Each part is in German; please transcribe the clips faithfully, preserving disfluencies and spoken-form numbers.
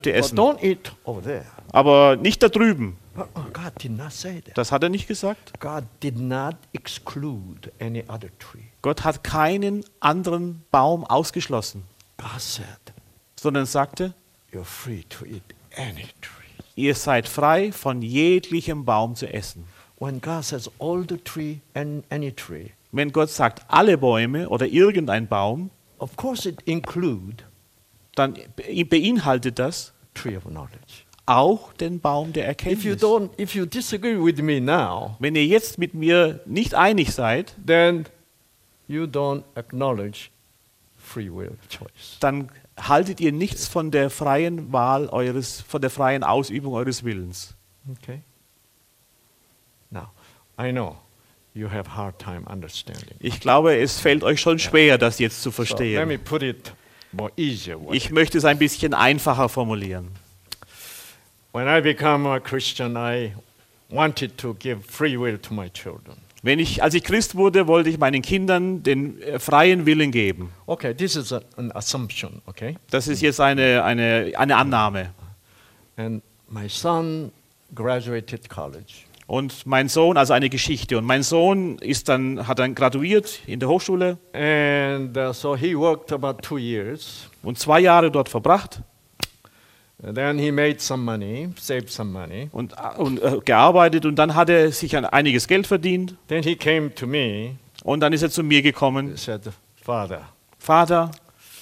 But essen. don't eat over there. Aber nicht da drüben. Uh, uh, God did not say that. Das hat er nicht gesagt. God did not exclude any other tree. Gott hat keinen anderen Baum ausgeschlossen, God said, sondern sagte, you're free to eat any tree. ihr seid frei, von jeglichem Baum zu essen. When God says all the tree and any tree, Wenn Gott sagt, alle Bäume oder irgendein Baum, of course it include dann be- beinhaltet das tree of knowledge. auch den Baum der If you Erkenntnis. don't, if you disagree with me now, Wenn ihr jetzt mit mir nicht einig seid, then you don't acknowledge free will choice. dann haltet ihr nichts von der freien Wahl eures, von der freien Ausübung eures Willens. Okay. Now, I know you have hard time understanding. Ich glaube, es fällt euch schon schwer, das jetzt zu So let me verstehen. put it more easier way. Ich möchte es ein bisschen einfacher formulieren. When I became a Christian, I wanted to give free will to my children. Wenn ich, als ich Christ wurde, wollte ich meinen Kindern den äh, freien Willen geben. Okay, this is a, an assumption, okay? Das ist jetzt eine, eine, eine Annahme. And my son graduated college. Und mein Sohn, also eine Geschichte. Und mein Sohn ist dann, hat dann graduiert in der Hochschule And uh, so he worked about two years. und zwei Jahre dort verbracht And then he made some money, saved some money. und, und äh, gearbeitet. Und dann hat er sich ein, einiges Geld verdient. Then he came to me Und dann ist er zu mir gekommen. and said, Father, Vater,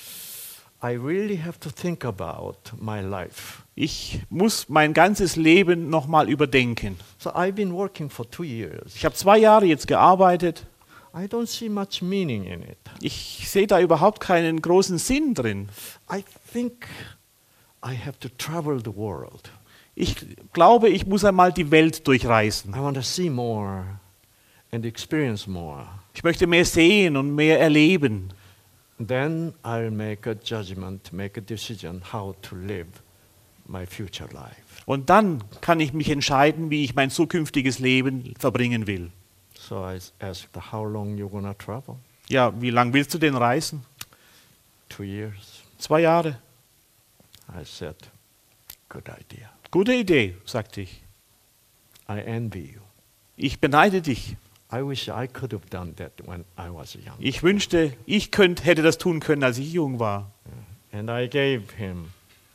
I really have to think about my life. ich muss mein ganzes Leben nochmal überdenken. So I've been working for two years. Ich habe zwei Jahre jetzt gearbeitet. I don't see much meaning in it. Ich sehe da überhaupt keinen großen Sinn drin. I think I have to travel the world. Ich glaube, ich muss einmal die Welt durchreisen. I want to see more and experience more. Ich möchte mehr sehen und mehr erleben. Then I'll make a judgment, make a decision how to live my future life. Und dann kann ich mich entscheiden, wie ich mein zukünftiges Leben verbringen will. So I s- asked, how long you gonna travel? Ja, wie lange willst du denn reisen? Two years. Zwei Jahre. I said, good idea. Gute Idee, sagte ich. I envy you. Ich beneide dich. I wish I could have done that when I was young. Ich wünschte, ich könnt, hätte das tun können, als ich jung war. And I gave him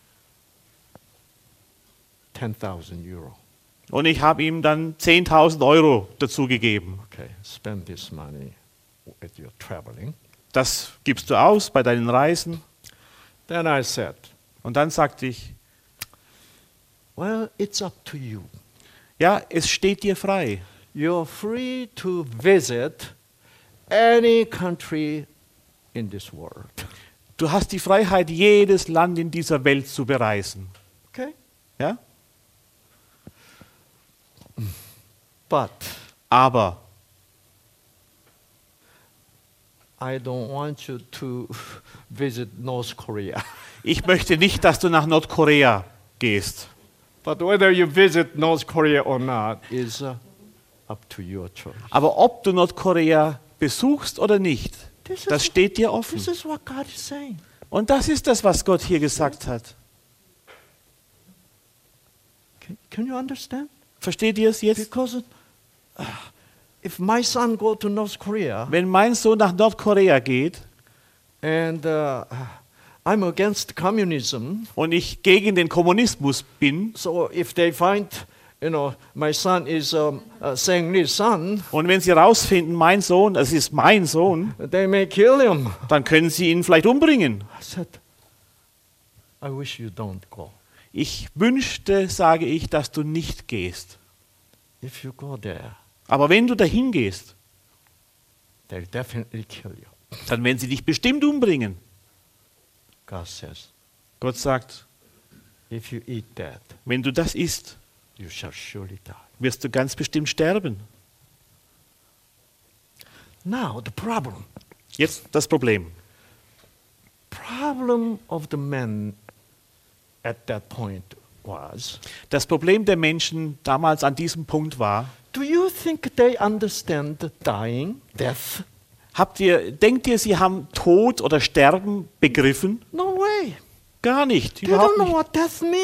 ten thousand euro. Und ich habe ihm dann zehntausend Euro dazu gegeben. Okay, spend this money at your traveling. Das gibst du aus bei deinen Reisen. Then I said, Und dann sagte ich, well, it's up to you. ja, es steht dir frei. You're free to visit any country in this world. Du hast die Freiheit, jedes Land in dieser Welt zu bereisen. Okay? Ja? But Aber I don't want you to visit North Korea. ich möchte nicht, dass du nach Nordkorea gehst. But whether you visit North Korea or not is uh, up to your choice. Aber ob du Nordkorea besuchst oder nicht, This das is, steht dir offen. this is what God is saying. Und das ist das, was Gott hier gesagt hat. Can, can you understand? Versteht ihr es jetzt? Because uh, if my son go to North Korea Wenn mein Sohn nach Nordkorea geht and uh, I'm against communism, und ich gegen den Kommunismus bin so if they find, you know, my son is um, uh, Sengri's son, und wenn sie herausfinden, mein Sohn, es ist mein Sohn, they may kill him. dann können sie ihn vielleicht umbringen. I said, I wish you don't go. Ich wünschte, sage ich, dass du nicht gehst. If you go there, Aber wenn du dahin gehst, they'll definitely kill you. dann werden sie dich bestimmt umbringen. God says, Gott sagt, if you eat that, wenn du das isst, you shall surely die. wirst du ganz bestimmt sterben. Now the problem, Jetzt das Problem. problem of the men at that point was, Das Problem der Menschen damals an diesem Punkt war, do you think they understand dying, death? habt ihr, denkt ihr, sie haben Tod oder Sterben begriffen? No way. Gar nicht, They überhaupt don't know nicht. what that